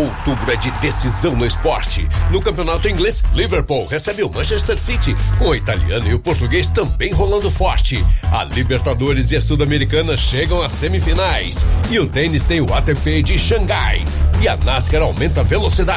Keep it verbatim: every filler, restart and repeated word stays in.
Outubro é de decisão no esporte. No campeonato inglês, Liverpool recebe o Manchester City, com o italiano e o português também rolando forte. A Libertadores e a Sul-Americana chegam às semifinais. E o tênis tem o A T P de Xangai. E a NASCAR aumenta a velocidade.